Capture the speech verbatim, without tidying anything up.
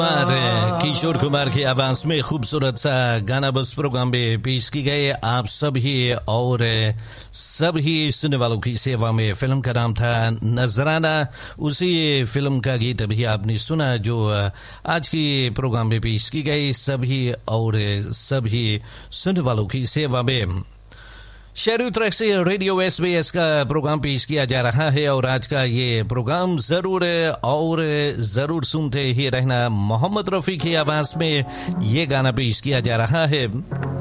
किशोर कुमार की आवाज में खूबसूरत सा गाना बस प्रोग्राम में पेश की गए आप सभी और सभी सुनने वालों की सेवा में। फिल्म का नाम था नजराना। उसी फिल्म का गीत अभी आपने सुना जो आज की प्रोग्राम में पेश की गई सभी और सभी सुनने वालों की सेवा में। शहरी ट्रैक से रेडियो एसबीएस का प्रोग्राम पेश किया जा रहा है और आज का ये प्रोग्राम जरूर और जरूर सुनते ही रहना। मोहम्मद रफी की आवाज में ये गाना पेश किया जा रहा है।